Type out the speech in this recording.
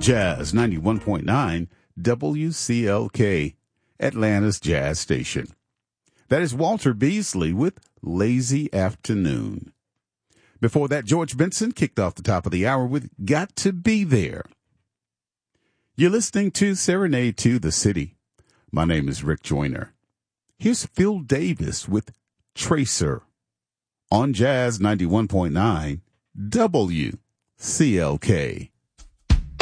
Jazz 91.9 WCLK, Atlanta's Jazz Station. That is Walter Beasley with Lazy Afternoon. Before that, George Benson kicked off the top of the hour with Got to Be There. You're listening to Serenade to the City. My name is Rick Joyner. Here's Phil Davis with Tracer on Jazz 91.9 WCLK.